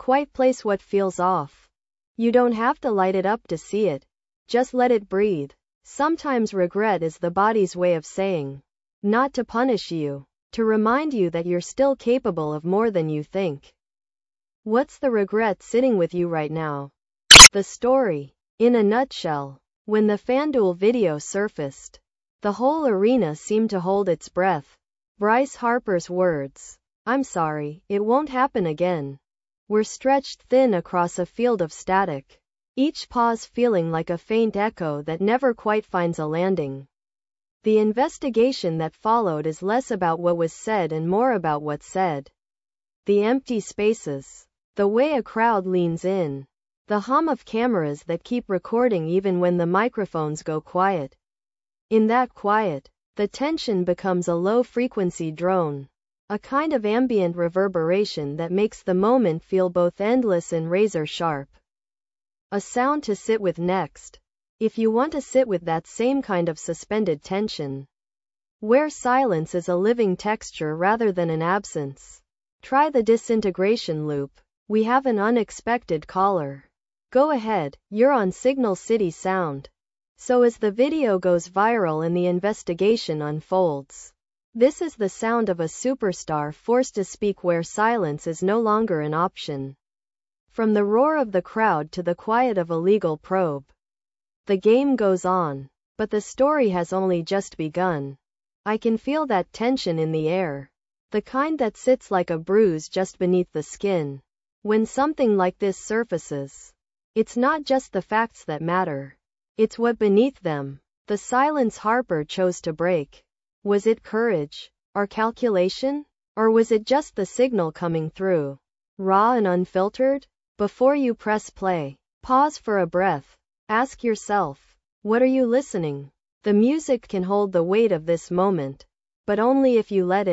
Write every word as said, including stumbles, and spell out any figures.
quite place what feels off. You don't have to light it up to see it. Just let it breathe. Sometimes regret is the body's way of saying, not to punish you, to remind you that you're still capable of more than you think. What's the regret sitting with you right now? The story. In a nutshell, when the FanDuel video surfaced, the whole arena seemed to hold its breath. Bryce Harper's words, "I'm sorry, it won't happen again," were stretched thin across a field of static, each pause feeling like a faint echo that never quite finds a landing. The investigation that followed is less about what was said and more about what's said. The empty spaces, the way a crowd leans in, the hum of cameras that keep recording even when the microphones go quiet. In that quiet, the tension becomes a low-frequency drone, a kind of ambient reverberation that makes the moment feel both endless and razor-sharp. A sound to sit with next, if you want to sit with that same kind of suspended tension, where silence is a living texture rather than an absence. Try the disintegration loop. We have an unexpected caller. Go ahead, you're on Signal City Sound. So as the video goes viral and the investigation unfolds, this is the sound of a superstar forced to speak where silence is no longer an option. From the roar of the crowd to the quiet of a legal probe, the game goes on, but the story has only just begun. I can feel that tension in the air, the kind that sits like a bruise just beneath the skin. When something like this surfaces, it's not just the facts that matter. It's what beneath them. The silence Harper chose to break. Was it courage? Or calculation? Or was it just the signal coming through, raw and unfiltered? Before you press play, pause for a breath. Ask yourself, what are you listening? The music can hold the weight of this moment, but only if you let it.